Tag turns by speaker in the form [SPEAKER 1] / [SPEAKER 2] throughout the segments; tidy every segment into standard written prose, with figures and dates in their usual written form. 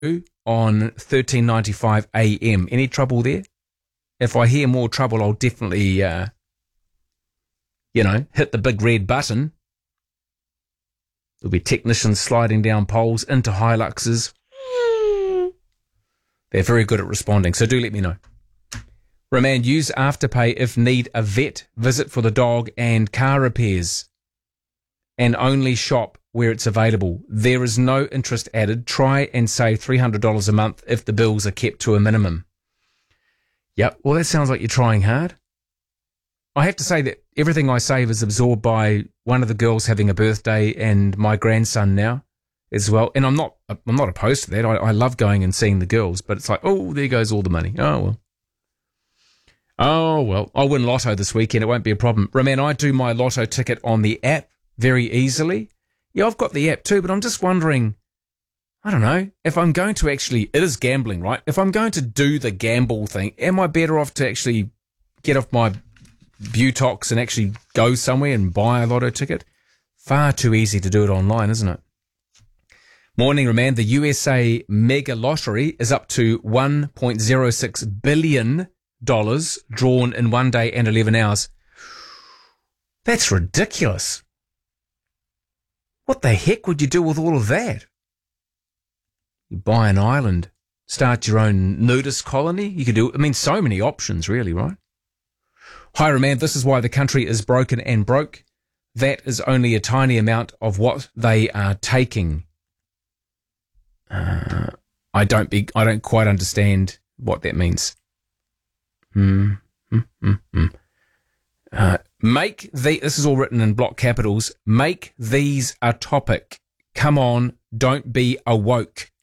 [SPEAKER 1] on 1395 AM. Any trouble there? If I hear more trouble, I'll definitely, hit the big red button. There'll be technicians sliding down poles into Hiluxes. They're very good at responding, so do let me know. Remand, use Afterpay if need a vet visit for the dog and car repairs. And only shop where it's available. There is no interest added. Try and save $300 a month if the bills are kept to a minimum. Yep, well, that sounds like you're trying hard. I have to say that everything I save is absorbed by one of the girls having a birthday and my grandson now as well. And I'm not opposed to that. I love going and seeing the girls, but it's like, oh, there goes all the money. Oh, well. I'll win Lotto this weekend. It won't be a problem. Remember, I do my Lotto ticket on the app very easily. Yeah, I've got the app too, but I'm just wondering, I don't know, if I'm going to actually, it is gambling, right? If I'm going to do the gamble thing, am I better off to actually get off my butox and actually go somewhere and buy a Lotto ticket? Far too easy to do it online, isn't it? Morning, Remand. The USA Mega Lottery is up to $1.06 billion drawn in 1 day and 11 hours. That's ridiculous. What the heck would you do with all of that? You buy an island, start your own nudist colony. You could do, so many options really, right? Hi, Remand. This is why the country is broken and broke. That is only a tiny amount of what they are taking. I don't quite understand what that means. This is all written in block capitals. Make these a topic. Come on, don't be awoke.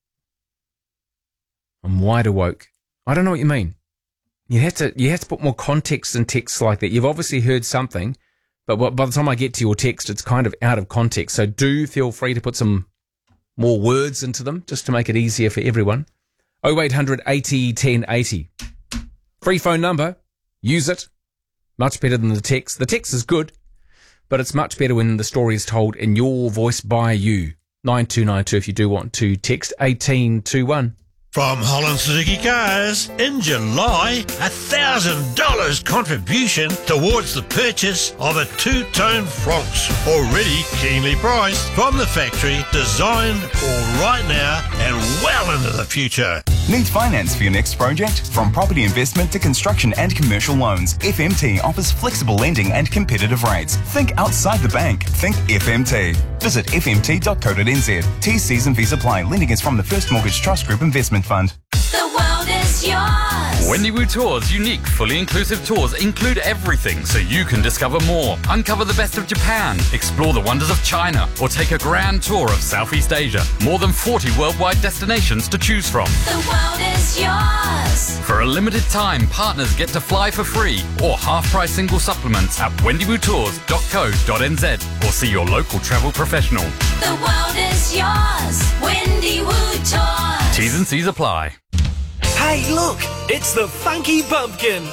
[SPEAKER 1] I'm wide awoke. I don't know what you mean. You have to put more context in texts like that. You've obviously heard something, but by the time I get to your text, it's kind of out of context. So do feel free to put some more words into them just to make it easier for everyone. 0800 80 10 80. Free phone number. Use it. Much better than the text. The text is good, but it's much better when the story is told in your voice by you. 9292 if you do want to text 1821.
[SPEAKER 2] From Holland Suzuki Cars, in July, $1,000 contribution towards the purchase of a two-tone Fronx, already keenly priced, from the factory, designed for right now and well into the future.
[SPEAKER 3] Need finance for your next project? From property investment to construction and commercial loans, FMT offers flexible lending and competitive rates. Think outside the bank. Think FMT. Visit fmt.co.nz. T's, C's and V's apply. Lending is from the First Mortgage Trust Group Investment Fund.
[SPEAKER 4] The world is yours.
[SPEAKER 5] Wendy Wu Tours' unique, fully inclusive tours include everything so you can discover more. Uncover the best of Japan, explore the wonders of China, or take a grand tour of Southeast Asia. More than 40 worldwide destinations to choose from.
[SPEAKER 4] The world is yours.
[SPEAKER 5] For a limited time, partners get to fly for free or half-price single supplements at wendywoodtours.co.nz or see your local travel professional.
[SPEAKER 4] The world is yours. Wendy Wu Tours.
[SPEAKER 5] T's and C's apply.
[SPEAKER 6] Hey, look! It's the Funky Pumpkin!